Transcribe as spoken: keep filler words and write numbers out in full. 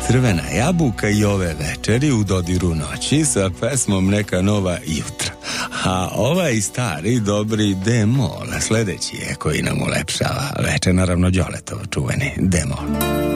Crvena jabuka i ove večeri u dodiru noći sa pesmom Neka nova jutra. A ovaj stari dobri D-mol sledeći je koji nam ulepšava večer, naravno Đoletov čuveni D-mol.